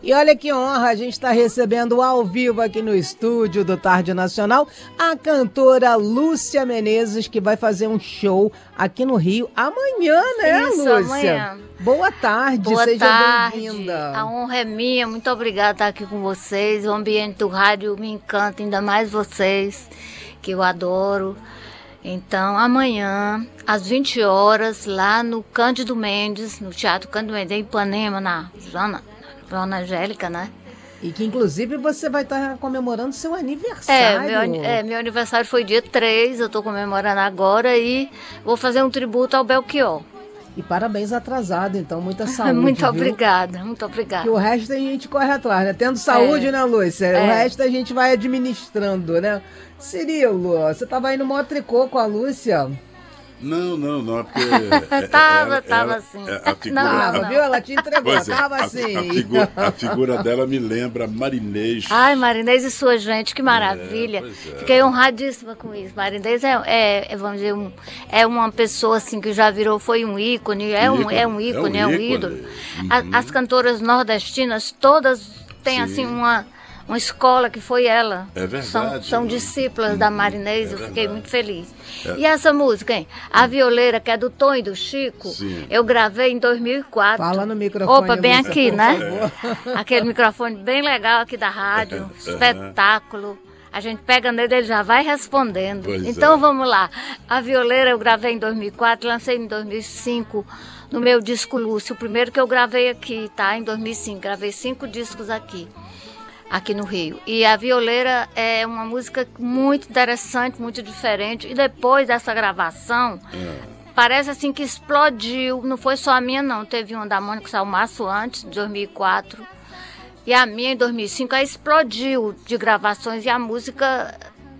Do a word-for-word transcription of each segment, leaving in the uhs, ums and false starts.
E olha que honra, a gente está recebendo ao vivo aqui no estúdio do Tarde Nacional a cantora Lúcia Menezes, que vai fazer um show aqui no Rio amanhã, né, Isso, Lúcia? Amanhã. Boa tarde, Boa seja tarde. bem-vinda. A honra é minha, muito obrigada por estar aqui com vocês. O ambiente do rádio me encanta, ainda mais vocês, que eu adoro. Então, amanhã, às vinte horas, lá no Cândido Mendes, no Teatro Cândido Mendes, em Ipanema, na Zona, Zona Angélica, né? E que, inclusive, você vai estar comemorando seu É aniversário. meu, é, meu aniversário foi dia três, eu estou comemorando agora e vou fazer um tributo ao Belchior. E parabéns atrasado, então, muita saúde. Muito viu? obrigada, muito obrigada. Que o resto a gente corre atrás, né? Tendo saúde, É. né, Lúcia? É. O resto a gente vai administrando, né? Cirilo, você tava aí no maior tricô com a Lúcia? Não, não, não, porque... Tava, ela- tava ela- assim. A figura, Não, Tava, não. viu? Ela te entregou, Pois é, tava a- assim. A, figura, a figura dela me lembra Marinês. Ai, Marinês e sua gente, que maravilha. É, pois é. Fiquei honradíssima com isso. Marinês é, é, é, vamos dizer, um, é uma pessoa assim que já virou, foi um ícone, é um, é um ícone, é um, ídolo. Uhum. A- As cantoras nordestinas, todas têm Sim. assim uma, uma escola que foi ela. É verdade, São, são né? discípulas da Marinês, É eu fiquei verdade. muito feliz. É. E essa música, hein? A Violeira, que é do Tom e do Chico, Sim. eu gravei em dois mil e quatro. Fala no microfone, Opa, bem Lúcia, aqui, por né? favor. Aquele microfone bem legal aqui da rádio, espetáculo. A gente pega nele, ele já vai respondendo. Pois então é. vamos lá. A Violeira eu gravei em dois mil e quatro, lancei em dois mil e cinco no meu disco Lúcio, o primeiro que eu gravei aqui, tá? Em dois mil e cinco, gravei cinco discos aqui, aqui no Rio. E a Violeira é uma música muito interessante, muito diferente. E depois dessa gravação, parece assim que explodiu. Não foi só a minha, não. Teve uma da Mônica Salmaço antes, de dois mil e quatro. E a minha em dois mil e cinco, aí explodiu de gravações. E a música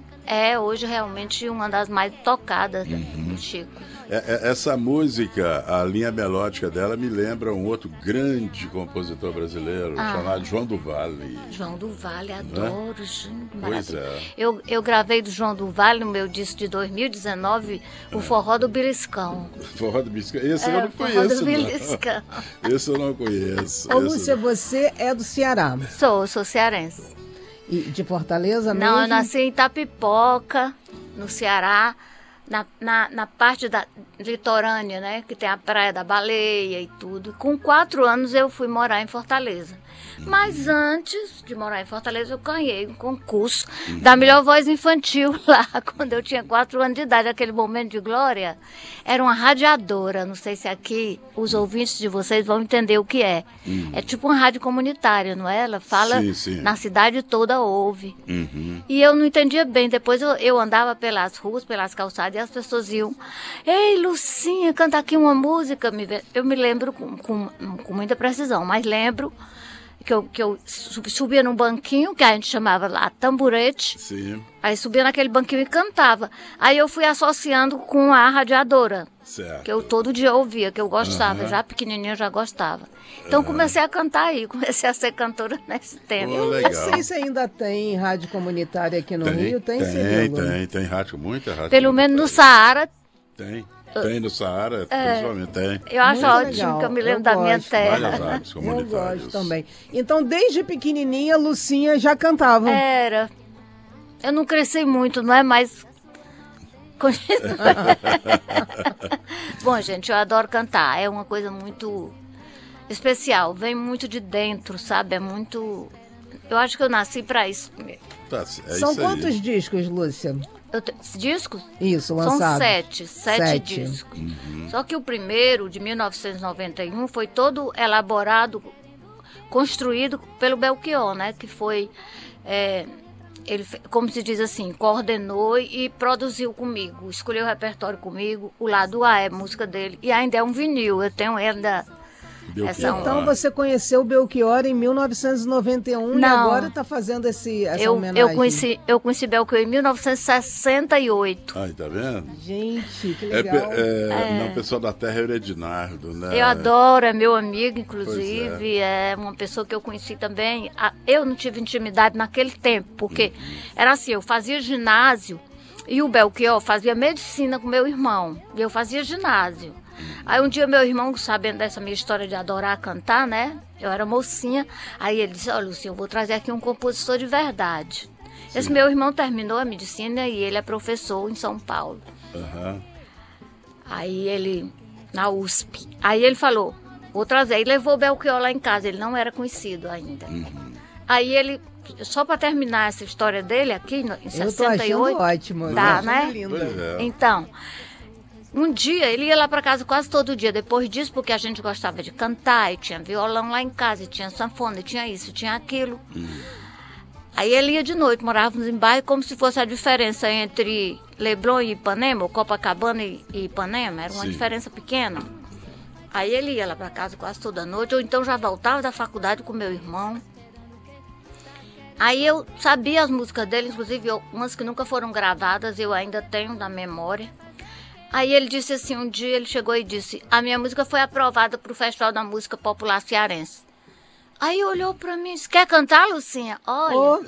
é hoje realmente uma das mais tocadas do Chico. É- é- Essa música, a linha melódica dela me lembra um outro grande compositor brasileiro, Ah. chamado João do Vale. João do Vale, adoro, gente, Pois maravilha. é. Eu, eu gravei do João do Vale no meu disco de dois mil e dezenove, o Forró do Beliscão. Forró do Bisca. Esse É, eu não o Forró conheço, do Beliscão. não. Esse eu não conheço. Ô, Esse- Lúcia, você é do Ceará. Sou, sou cearense. E de Fortaleza mesmo? Não, eu nasci em Itapipoca, no Ceará, na, na, na parte da litorânea, né? Que tem a Praia da Baleia e tudo. Com quatro anos eu fui morar em Fortaleza. Mas antes de morar em Fortaleza, eu ganhei um concurso da melhor voz infantil lá, quando eu tinha quatro anos de idade, aquele momento de glória. Era uma radiadora, não sei se aqui os ouvintes de vocês vão entender o que é. É tipo uma rádio comunitária, não é? Ela fala Sim, sim. na cidade toda, ouve. Uhum. E eu não entendia bem. Depois eu, eu andava pelas ruas, pelas calçadas, e as pessoas iam: Ei, Lucinha, canta aqui uma música. Me ve- Eu me lembro com, com, com muita precisão, mas lembro que eu, que eu su- subia num banquinho, que a gente chamava lá tamburete, Sim, aí subia naquele banquinho e cantava. Aí eu fui associando com a radiadora, certo. que eu todo dia ouvia, que eu gostava, Aham. já pequenininha eu já gostava. Então comecei a cantar aí, comecei a ser cantora nesse tempo. Pô, Eu não legal. sei se ainda tem rádio comunitária aqui no Rio. Tem, tem, Cirilo? tem, tem rádio, muita rádio. Pelo menos no Saara. Tem, tem no Saara, principalmente tem. Eu acho Muito ótimo legal, que eu me lembro eu da minha gosto. terra. Várias rádios Eu comunitárias. gosto também. Então, desde pequenininha, Lucinha já cantava. Era. Eu não cresci muito, não é? Mas. Bom, gente, eu adoro cantar. É uma coisa muito especial. Vem muito de dentro, sabe? É muito. Eu acho que eu nasci pra isso. Tá, é São isso quantos aí. discos, Lúcia? Eu te... Discos? Isso, São lançados. sete, sete, Sete. discos. Uhum. Só que o primeiro, de mil novecentos e noventa e um, foi todo elaborado, construído pelo Belchior, né? Que foi, é, ele, fe- como se diz assim, coordenou e produziu comigo, escolheu o repertório comigo. O lado A é música dele e ainda é um vinil. Eu tenho ainda Belchior. essa um- Então você conheceu o Belchior em mil novecentos e noventa e um e Não. agora está fazendo esse, essa eu, homenagem. eu conheci, eu conheci Belchior em mil novecentos e sessenta e oito. Ai, tá vendo? Gente, que É, pe- legal. é, Não, pessoal da terra é o Edinardo, né? Eu adoro, é meu amigo, inclusive, é. uma pessoa que eu conheci também. Ah, Eu não tive intimidade naquele tempo, porque era assim, eu fazia ginásio e o Belchior fazia medicina com meu irmão, e eu fazia ginásio. Aí um dia meu irmão, sabendo dessa minha história de adorar cantar, né? Eu era mocinha. Aí ele disse, olha, Lucinha, eu vou trazer aqui um compositor de verdade. Sim. Esse meu irmão terminou a medicina e ele é professor em São Paulo. Uhum. Aí ele, na U S P. Aí ele falou, vou trazer. E levou o Belchior lá em casa, ele não era conhecido ainda. Uhum. Aí ele, só para terminar essa história dele aqui, em eu sessenta e oito. Tô ótimo. Tá, né? Linda. É. Então, um dia ele ia lá para casa quase todo dia, depois disso, porque a gente gostava de cantar, e tinha violão lá em casa, e tinha sanfona, e tinha isso, e tinha aquilo. Uhum. Aí ele ia de noite, morávamos em bairro, como se fosse a diferença entre Leblon e Ipanema, ou Copacabana e Ipanema, era uma Sim. diferença pequena. Aí ele ia lá para casa quase toda noite, ou então já voltava da faculdade com meu irmão. Aí eu sabia as músicas dele, inclusive eu, umas que nunca foram gravadas, eu ainda tenho na memória. Aí ele disse assim, um dia ele chegou e disse, a minha música foi aprovada para o Festival da Música Popular Cearense. Aí olhou para mim e disse, quer cantar, Lucinha? Olha. Oh.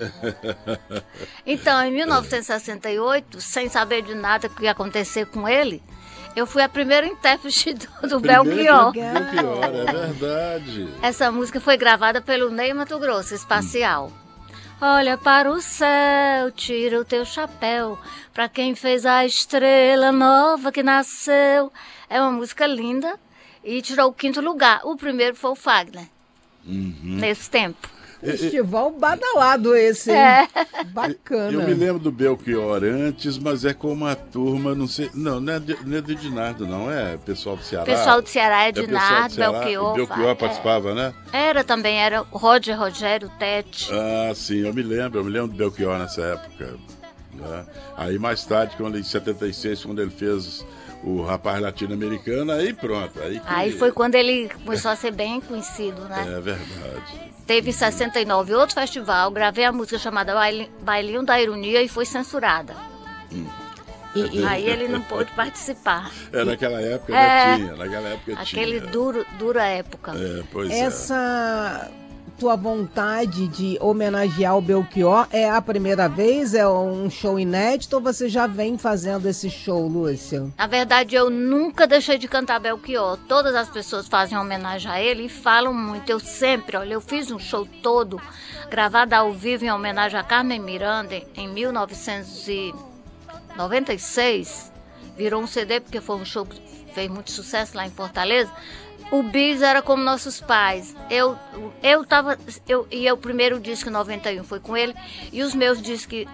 Então, em mil novecentos e sessenta e oito, sem saber de nada que ia acontecer com ele, eu fui a primeira intérprete do, do Belchior. Belchior, é verdade. Essa música foi gravada pelo Ney Matogrosso, Espacial. Hum. Olha para o céu, tira o teu chapéu, para quem fez a estrela nova que nasceu. É uma música linda e tirou o quinto lugar. O primeiro foi o Fagner, uhum. nesse tempo. Festival badalado esse, hein? É. Bacana. Eu me lembro do Belchior antes, mas é com uma turma, não sei... Não, não é de, não é de Dinardo, não, é pessoal do Ceará. Pessoal do Ceará é Dinardo, é Belchior. O Belchior é. participava, né? Era também, era o Roger, Rogério, Tete. Ah, sim, eu me lembro, eu me lembro do Belchior nessa época. Né? Aí mais tarde, quando em setenta e seis, quando ele fez o Rapaz Latino-Americano, aí pronto. Aí, que... aí foi quando ele começou a ser bem conhecido, né? É verdade. Teve em sessenta e nove outro festival, gravei a música chamada Bailinho da Ironia e foi censurada. Hum. E, aí ele não pôde participar. É, naquela época é, tinha, naquela época aquele tinha. Duro, dura época. É, pois Essa é. tua vontade de homenagear o Belchior é a primeira vez? É um show inédito ou você já vem fazendo esse show, Lúcia? Na verdade, eu nunca deixei de cantar Belchior. Todas as pessoas fazem homenagem a ele e falam muito. Eu sempre, olha, eu fiz um show todo gravado ao vivo em homenagem a Carmen Miranda em mil novecentos e noventa e seis. Virou um C D porque foi um show que fez muito sucesso lá em Fortaleza. O Bis era como nossos pais. Eu, eu tava. Eu, e o primeiro disco em noventa e um foi com ele. E os meus discos